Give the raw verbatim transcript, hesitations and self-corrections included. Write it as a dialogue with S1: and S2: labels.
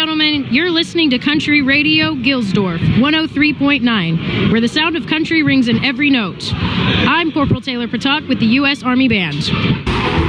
S1: gentlemen, you're listening to Country Radio Gilsdorf, one oh three point nine, where the sound of country rings in every note. I'm Corporal Taylor Patak with the U S Army Band.